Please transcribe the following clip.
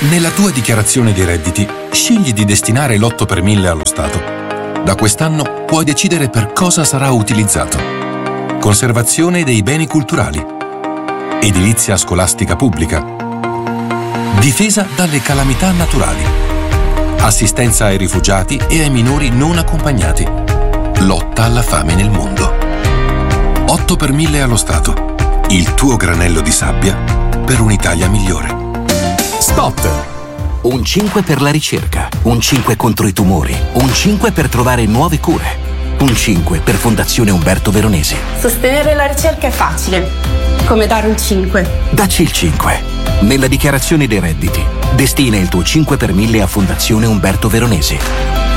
Nella tua dichiarazione dei redditi, scegli di destinare l'8 per 1000 allo Stato. Da quest'anno puoi decidere per cosa sarà utilizzato. Conservazione dei beni culturali, edilizia scolastica pubblica, difesa dalle calamità naturali, assistenza ai rifugiati e ai minori non accompagnati, lotta alla fame nel mondo. 8 per 1000 allo Stato, il tuo granello di sabbia per un'Italia migliore. Spot! Un 5 per la ricerca, un 5 contro i tumori, un 5 per trovare nuove cure, un 5 per Fondazione Umberto Veronesi. Sostenere la ricerca è facile, come dare un 5. Dacci il 5. Nella dichiarazione dei redditi, destina il tuo 5 per 1000 a Fondazione Umberto Veronesi.